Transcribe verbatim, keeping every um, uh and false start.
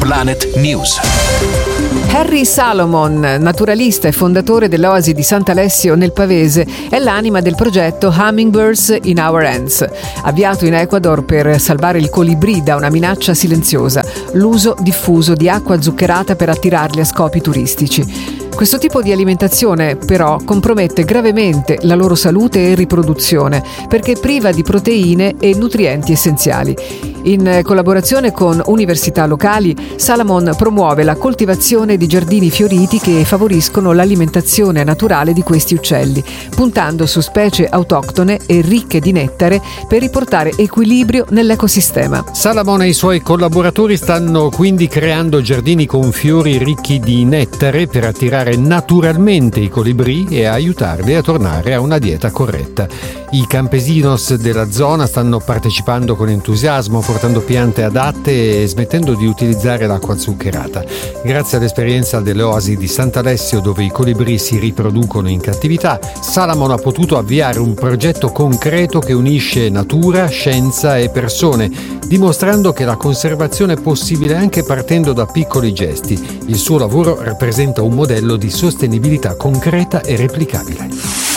Planet News. Harry Salomon, naturalista e fondatore dell'Oasi di Sant'Alessio nel Pavese, è l'anima del progetto Hummingbirds in Our Hands, avviato in Ecuador per salvare il colibrì da una minaccia silenziosa, l'uso diffuso di acqua zuccherata per attirarli a scopi turistici. Questo tipo di alimentazione, però, compromette gravemente la loro salute e riproduzione, perché priva di proteine e nutrienti essenziali. In collaborazione con università locali, Salomon promuove la coltivazione di giardini fioriti che favoriscono l'alimentazione naturale di questi uccelli, puntando su specie autoctone e ricche di nettare per riportare equilibrio nell'ecosistema. Salomon e i suoi collaboratori stanno quindi creando giardini con fiori ricchi di nettare per attirare naturalmente i colibrì e aiutarli a tornare a una dieta corretta. I campesinos della zona stanno partecipando con entusiasmo, portando piante adatte e smettendo di utilizzare l'acqua zuccherata. Grazie all'esperienza delle oasi di Sant'Alessio, dove i colibrì si riproducono in cattività, Salomon ha potuto avviare un progetto concreto che unisce natura, scienza e persone, dimostrando che la conservazione è possibile anche partendo da piccoli gesti. Il suo lavoro rappresenta un modello di sostenibilità concreta e replicabile.